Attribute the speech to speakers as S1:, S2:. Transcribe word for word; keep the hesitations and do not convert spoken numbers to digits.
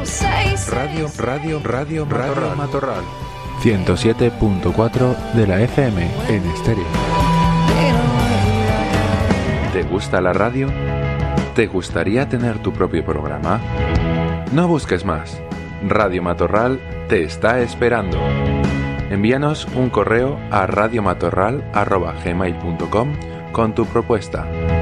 S1: Radio, radio, radio, radio Matorral. ciento siete punto cuatro de la F M en estéreo. ¿Te gusta la radio? ¿Te gustaría tener tu propio programa? No busques más. Radio Matorral te está esperando. Envíanos un correo a radiomatorral arroba gmail punto com con tu propuesta.